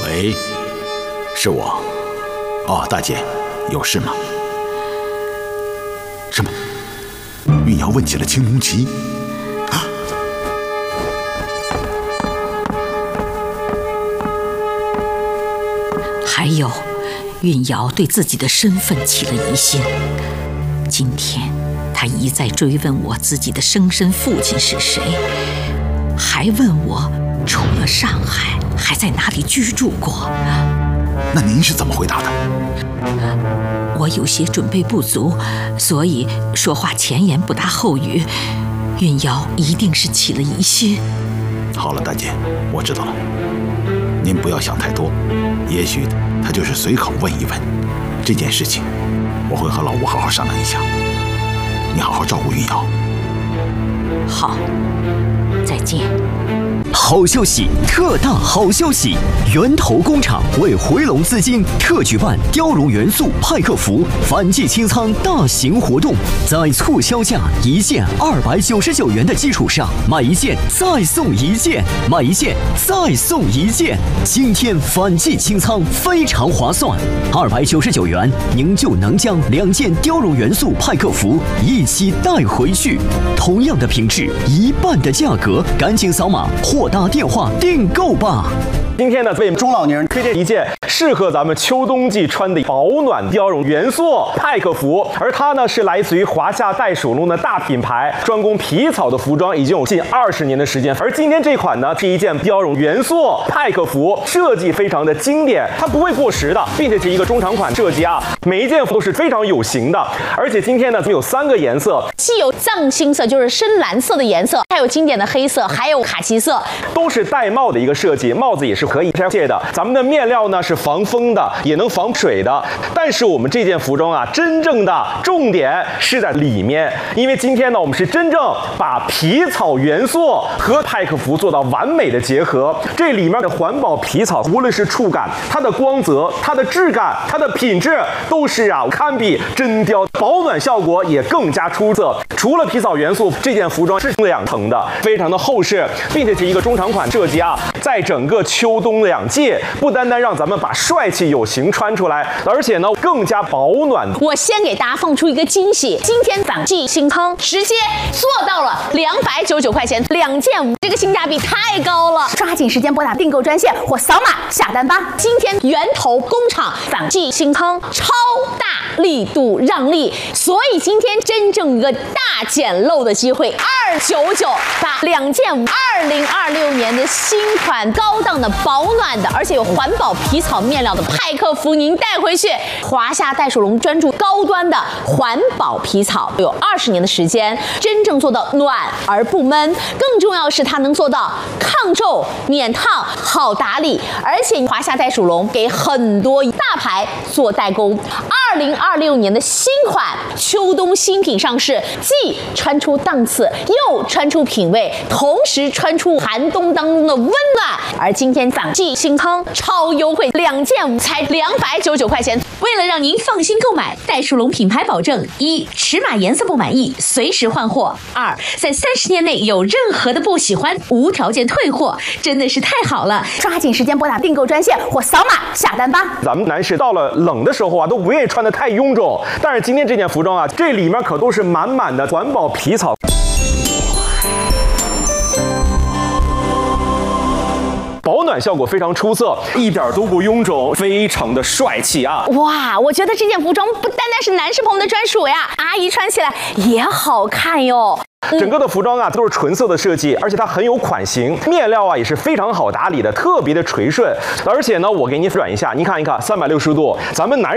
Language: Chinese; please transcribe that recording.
喂，是我。哦，大姐，有事吗？什么？运瑶问起了青龙旗？啊！ 还有，运瑶对自己的身份起了疑心。今天，她一再追问我自己的生身父亲是谁，还问我除了上海还在哪里居住过。 那您是怎么回答的？ 我有些准备不足，所以说话前言不搭后语。运瑶一定是起了疑心。 好了，大姐，我知道了。您不要想太多，也许他就是随口问一问。这件事情，我会和老吴好好商量一下。你好好照顾运瑶。 好，再见。 好消息，特大好消息！源头工厂为回笼资金，特举办貂绒元素派克服反季清仓大型活动，在促销价1件299元的基础上，买1件再送1件，买1件再送1件。今天反季清仓非常划算，299元您就能将2件貂绒元素派克服一起带回去，同样的品质，1半的价格，赶紧扫码或打电话订购吧。 今天呢，为中老年人推荐一件适合咱们秋冬季穿的保暖貂绒元素派克服，而它呢是来自于华夏袋鼠笼的大品牌，专攻皮草的服装已经有近20年的时间。而今天这款呢是一件貂绒元素派克服，设计非常的经典，它不会过时的，并且是一个中长款设计啊，每一件都是非常有型的。而且今天呢，咱们有3个颜色， 既有藏青色，就是深蓝色的颜色，还有经典的黑色，还有卡其色， 都是带帽的一个设计，帽子也是可以拆卸的。咱们的面料呢是防风的，也能防水的。但是我们这件服装啊，真正的重点是在里面，因为今天呢，我们是真正把皮草元素和派克服做到完美的结合。这里面的环保皮草，无论是触感、它的光泽、它的质感、它的品质，都是啊堪比真貂，保暖效果也更加出色。除了皮草元素，这件服装是2层的，非常的厚实，并且是一个中长款设计啊，在整个秋冬2季，不单单让咱们把帅气有型穿出来，而且呢更加保暖。 我先给大家放出一个惊喜，今天反季新仓直接做到了299块钱2件，这个性价比太高了，抓紧时间拨打订购专线或扫码下单吧。今天源头工厂反季新仓超大力度让利，所以今天真正一个大捡漏的机会，299把2件2026年的新款高档的保暖的，而且有环保皮草面料的派克服，您带回去。华夏袋鼠笼专注高端的环保皮草，有20年的时间，真正做到暖而不闷。更重要的是，它能做到抗皱、免烫、好打理。而且华夏袋鼠笼给很多大牌做代工。2026年的新款秋冬新品上市，既穿出档次，又穿出品味，同时穿出寒冬当中的温暖。而今天反季新仓超优惠，2件才299块钱。 为了让您放心购买，袋鼠笼品牌保证：1. 尺码颜色不满意随时换货；2. 在30天内有任何的不喜欢无条件退货，真的是太好了！ 抓紧时间拨打订购专线或扫码下单吧。 咱们男士到了冷的时候啊，都不愿意穿得太臃肿，但是今天这件服装啊，这里面可都是满满的环保皮草。保暖效果非常出色，一点都不臃肿，非常的帅气啊！ 哇，我觉得这件服装不单单是男士朋友的专属呀，阿姨穿起来也好看哟。 整个的服装啊都是纯色的设计，而且它很有款型，面料啊也是非常好打理的，特别的垂顺。而且呢，我给你转一下，你看一看360度，咱们男